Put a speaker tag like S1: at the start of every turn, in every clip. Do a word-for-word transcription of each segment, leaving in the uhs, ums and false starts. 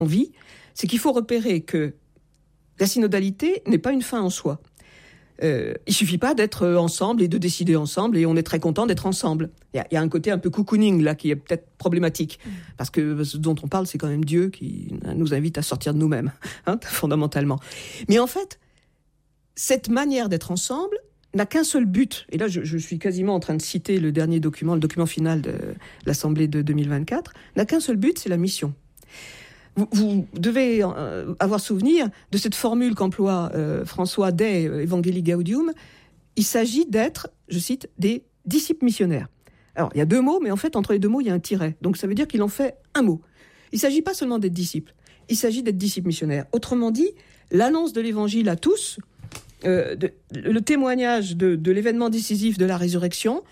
S1: vit, c'est qu'il faut repérer que la synodalité n'est pas une fin en soi. Euh, il suffit pas d'être ensemble et de décider ensemble, et on est très content d'être ensemble. Il y a, il y a un côté un peu cocooning là qui est peut-être problématique, parce que ce dont on parle, c'est quand même Dieu qui nous invite à sortir de nous-mêmes, hein, fondamentalement. Mais en fait, cette manière d'être ensemble n'a qu'un seul but. Et là, je, je suis quasiment en train de citer le dernier document, le document final de l'Assemblée de deux mille vingt-quatre, n'a qu'un seul but, c'est la mission. Vous, vous devez euh, avoir souvenir de cette formule qu'emploie euh, François Day, euh, Evangelii Gaudium. Il s'agit d'être, je cite, des disciples missionnaires. Alors, il y a deux mots, mais en fait, entre les deux mots, il y a un tiret. Donc, ça veut dire qu'il en fait un mot. Il ne s'agit pas seulement d'être disciple, il s'agit d'être disciple missionnaire. Autrement dit, l'annonce de l'Évangile à tous, euh, de, le témoignage de, de l'événement décisif de la résurrection,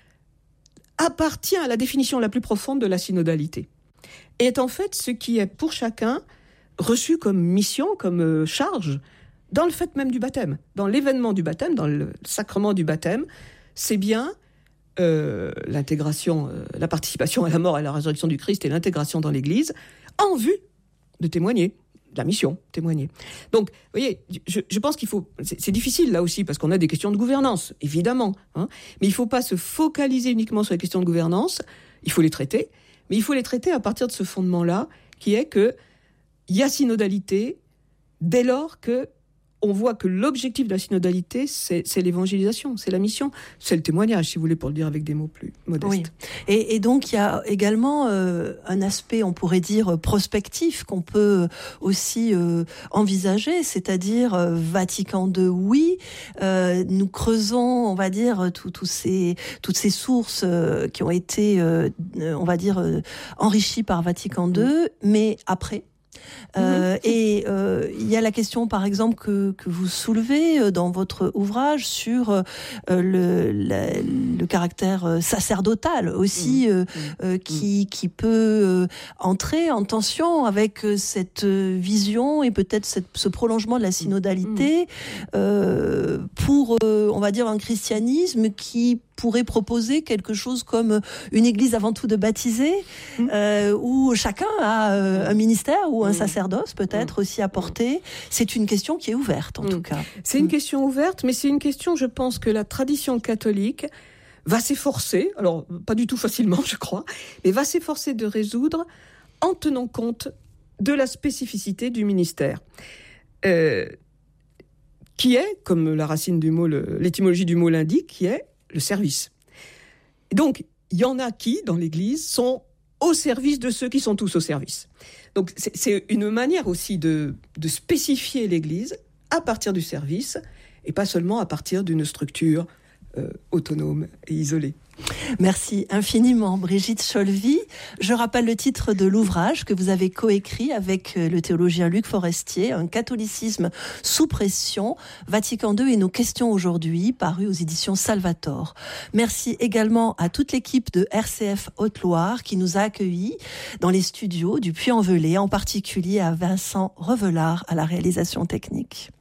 S1: appartient à la définition la plus profonde de la synodalité. Est en fait ce qui est pour chacun reçu comme mission, comme euh, charge, dans le fait même du baptême, dans l'événement du baptême, dans le sacrement du baptême. C'est bien euh, l'intégration, euh, la participation à la mort et à la résurrection du Christ et l'intégration dans l'Église, en vue de témoigner, de la mission, témoigner. Donc, vous voyez, je, je pense qu'il faut... C'est, c'est difficile là aussi, parce qu'on a des questions de gouvernance, évidemment, hein, mais il ne faut pas se focaliser uniquement sur les questions de gouvernance, il faut les traiter, mais il faut les traiter à partir de ce fondement-là, qui est qu'il y a synodalité dès lors que on voit que l'objectif de la synodalité, c'est, c'est l'évangélisation, c'est la mission, c'est le témoignage, si vous voulez, pour le dire avec des mots plus modestes.
S2: Oui. Et, et donc, il y a également euh, un aspect, on pourrait dire, prospectif qu'on peut aussi euh, envisager, c'est-à-dire euh, Vatican deux, oui, euh, nous creusons, on va dire, tout, tout ces, toutes ces sources euh, qui ont été, euh, on va dire, euh, enrichies par Vatican deux, mmh. mais après Euh, mmh. Et euh, il y a la question, par exemple, que, que vous soulevez dans votre ouvrage sur euh, le, la, le caractère sacerdotal aussi, mmh. euh, euh, qui, qui peut euh, entrer en tension avec cette vision et peut-être cette, ce prolongement de la synodalité mmh. euh, pour, euh, on va dire, un christianisme qui pourrait proposer quelque chose comme une église avant tout de baptisés, mmh. euh, où chacun a euh, un ministère ou un sacerdoce peut-être mmh. aussi à porter. C'est une question qui est ouverte en mmh. tout cas.
S1: C'est mmh. une question ouverte, mais c'est une question, je pense, que la tradition catholique va s'efforcer, alors pas du tout facilement je crois, mais va s'efforcer de résoudre en tenant compte de la spécificité du ministère. Euh, qui est, comme la racine du mot, le, l'étymologie du mot l'indique, qui est le service. Et donc, il y en a qui, dans l'Église, sont au service de ceux qui sont tous au service. Donc, c'est, c'est une manière aussi de, de spécifier l'Église à partir du service, et pas seulement à partir d'une structure euh, autonome et isolée.
S2: Merci infiniment, Brigitte Cholvy. Je rappelle le titre de l'ouvrage que vous avez coécrit avec le théologien Luc Forestier, Un catholicisme sous pression, Vatican deux et nos questions aujourd'hui, paru aux éditions Salvator. Merci également à toute l'équipe de R C F Haute-Loire qui nous a accueillis dans les studios du Puy-en-Velay, en particulier à Vincent Revelard à la réalisation technique.